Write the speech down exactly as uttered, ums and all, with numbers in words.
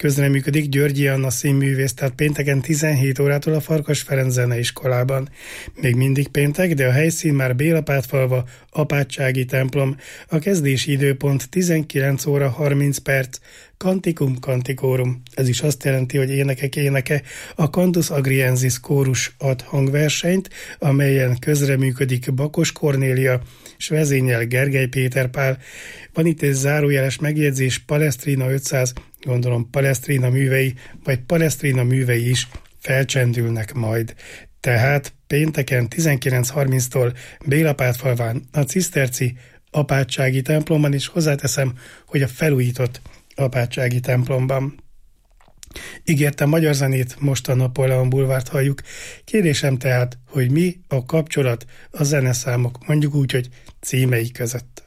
Közreműködik Györgyi Anna színművész, tehát pénteken tizenhét órától a Farkas Ferenc Zeneiskolában. Még mindig péntek, de a helyszín már Bélapátfalva, apátsági templom. A kezdési időpont tizenkilenc óra harminc perc. Canticum Canticorum. Ez is azt jelenti, hogy énekek éneke. A Cantus Agriensis kórus ad hangversenyt, amelyen közreműködik Bakos Kornélia, és vezényel Gergely Péter Pál. Van itt egy zárójeles megjegyzés, Palestrina ötszáz, gondolom Palestrina művei, vagy Palestrina művei is felcsendülnek majd. Tehát pénteken tizenkilenc harminctól Bélapátfalván a ciszterci apátsági templomban, és hozzáteszem, hogy a felújított apátsági templomban. Ígértem magyar zenét, most a Napóleon Bulvárt halljuk. Kérdésem tehát, hogy mi a kapcsolat a zeneszámok, mondjuk úgy, hogy címei között.